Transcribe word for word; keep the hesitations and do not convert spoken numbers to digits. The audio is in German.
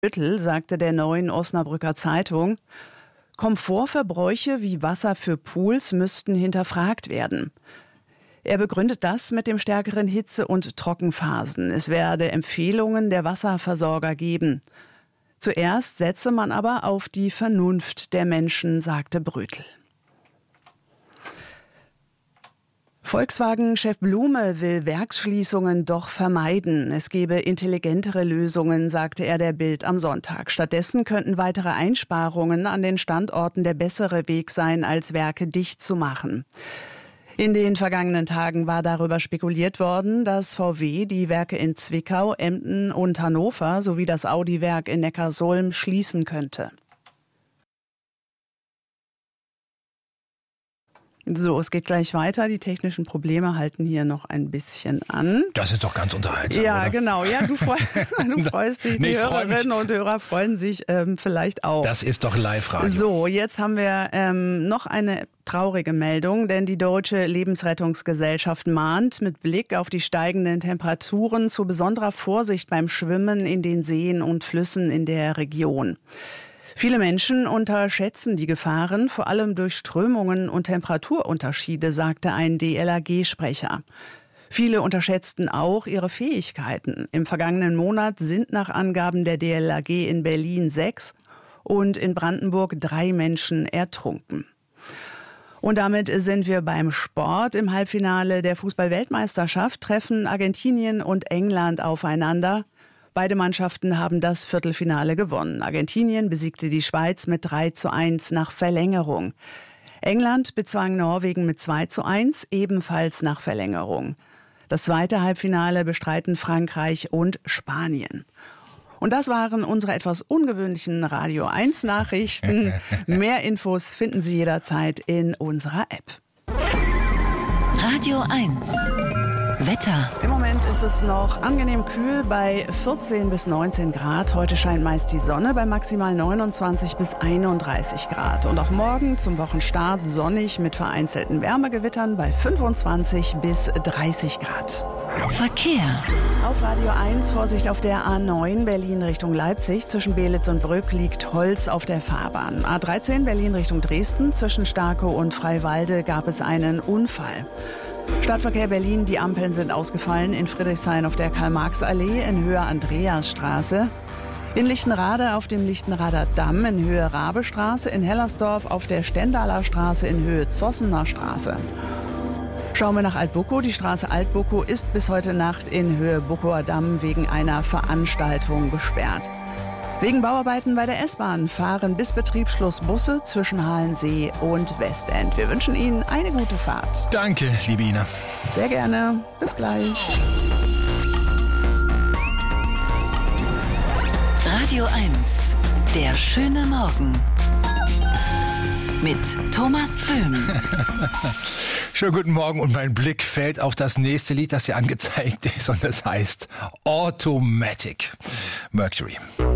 Büttel sagte der Neuen Osnabrücker Zeitung, Komfortverbräuche wie Wasser für Pools müssten hinterfragt werden. Er begründet das mit dem stärkeren Hitze- und Trockenphasen. Es werde Empfehlungen der Wasserversorger geben. Zuerst setze man aber auf die Vernunft der Menschen, sagte Brötel. Volkswagen-Chef Blume will Werksschließungen doch vermeiden. Es gebe intelligentere Lösungen, sagte er der Bild am Sonntag. Stattdessen könnten weitere Einsparungen an den Standorten der bessere Weg sein, als Werke dicht zu machen. In den vergangenen Tagen war darüber spekuliert worden, dass V W die Werke in Zwickau, Emden und Hannover sowie das Audi-Werk in Neckarsulm schließen könnte. So, es geht gleich weiter. Die technischen Probleme halten hier noch ein bisschen an. Das ist doch ganz unterhaltsam, Ja, oder? genau. Ja, du, freu, du freust dich. Die Nee, freu Hörerinnen mich. und Hörer freuen sich ähm, vielleicht auch. Das ist doch Live-Radio. So, jetzt haben wir ähm, noch eine traurige Meldung, denn die Deutsche Lebensrettungsgesellschaft mahnt mit Blick auf die steigenden Temperaturen zu besonderer Vorsicht beim Schwimmen in den Seen und Flüssen in der Region. Viele Menschen unterschätzen die Gefahren, vor allem durch Strömungen und Temperaturunterschiede, sagte ein D L R G-Sprecher. Viele unterschätzten auch ihre Fähigkeiten. Im vergangenen Monat sind nach Angaben der D L R G in Berlin sechs und in Brandenburg drei Menschen ertrunken. Und damit sind wir beim Sport. Im Halbfinale der Fußball-Weltmeisterschaft treffen Argentinien und England aufeinander. Beide Mannschaften haben das Viertelfinale gewonnen. Argentinien besiegte die Schweiz mit drei zu eins nach Verlängerung. England bezwang Norwegen mit zwei zu eins, ebenfalls nach Verlängerung. Das zweite Halbfinale bestreiten Frankreich und Spanien. Und das waren unsere etwas ungewöhnlichen Radio eins Nachrichten. Mehr Infos finden Sie jederzeit in unserer App. Radio eins. Wetter. Im Moment ist es noch angenehm kühl bei vierzehn bis neunzehn Grad. Heute scheint meist die Sonne bei maximal neunundzwanzig bis einunddreißig Grad. Und auch morgen zum Wochenstart sonnig mit vereinzelten Wärmegewittern bei fünfundzwanzig bis dreißig Grad. Verkehr. Auf Radio eins Vorsicht auf der A neun Berlin Richtung Leipzig. Zwischen Beelitz und Brück liegt Holz auf der Fahrbahn. A dreizehn Berlin Richtung Dresden. Zwischen Starkow und Freiwalde gab es einen Unfall. Stadtverkehr Berlin, die Ampeln sind ausgefallen. In Friedrichshain auf der Karl-Marx-Allee in Höhe Andreasstraße. In Lichtenrade auf dem Lichtenrader Damm in Höhe Rabestraße. In Hellersdorf auf der Stendaler Straße in Höhe Zossener Straße. Schauen wir nach Altbuckow. Die Straße Altbuckow ist bis heute Nacht in Höhe Buckower Damm wegen einer Veranstaltung gesperrt. Wegen Bauarbeiten bei der S-Bahn fahren bis Betriebsschluss Busse zwischen Halensee und Westend. Wir wünschen Ihnen eine gute Fahrt. Danke, liebe Ina. Sehr gerne. Bis gleich. Radio eins. Der schöne Morgen. Mit Thomas Böhm. Schönen guten Morgen und mein Blick fällt auf das nächste Lied, das hier angezeigt ist und das heißt Automatic. Mercury.